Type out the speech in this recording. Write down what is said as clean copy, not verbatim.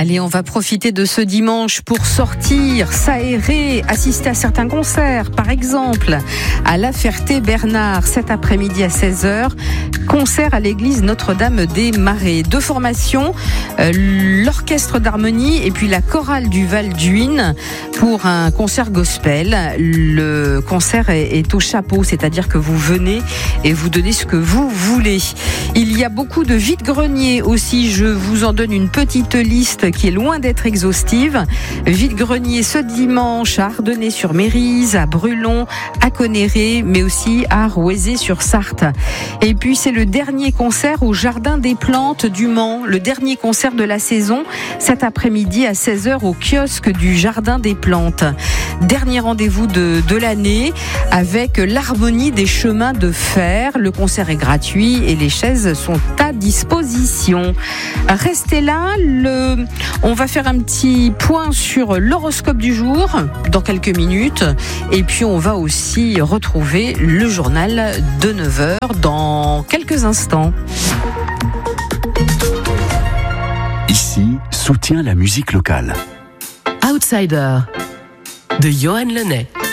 Allez, on va profiter de ce dimanche pour sortir, s'aérer, assister à certains concerts. Par exemple, à La Ferté-Bernard, cet après-midi à 16h, concert à l'église Notre-Dame des Marais. Deux formations, l'orchestre d'harmonie et puis la chorale du Val d'Huine pour un concert gospel. Le concert est au chapeau, c'est-à-dire que vous venez et vous donnez ce que vous voulez. Il y a beaucoup de vide-greniers aussi, je vous en donne une petite liste qui est loin d'être exhaustive. Vide-grenier ce dimanche à Ardennais-sur-Mérise, à Brulon, à Conneré, mais aussi à Rouezé-sur-Sarthe. Et puis c'est le dernier concert au Jardin des Plantes du Mans, le dernier concert de la saison, cet après-midi à 16h au kiosque du Jardin des Plantes. Dernier rendez-vous de l'année avec l'harmonie des chemins de fer. Le concert est gratuit et les chaises sont à disposition. Restez là, on va faire un petit point sur l'horoscope du jour dans quelques minutes et puis on va aussi retrouver le journal de 9h dans quelques instants. Ici, soutient la musique locale. Outsider de Johan Lenné.